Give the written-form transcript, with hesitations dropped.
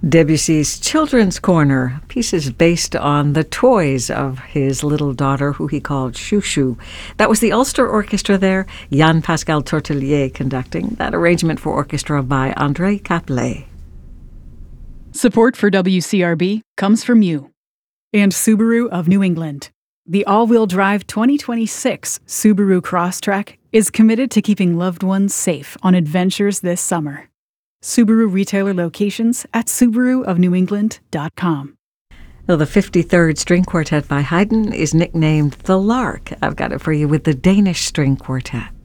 Debussy's Children's Corner, pieces based on the toys of his little daughter, who he called Chouchou. That was the Ulster Orchestra there, Yann-Pascal Tortelier conducting. That arrangement for orchestra by André Caplet. Support for WCRB comes from you and Subaru of New England. The all-wheel drive 2026 Subaru Crosstrek is committed to keeping loved ones safe on adventures this summer. Subaru retailer locations at SubaruofNewEngland.com. Well, the 53rd String Quartet by Haydn is nicknamed the Lark. I've got it for you with the Danish String Quartet.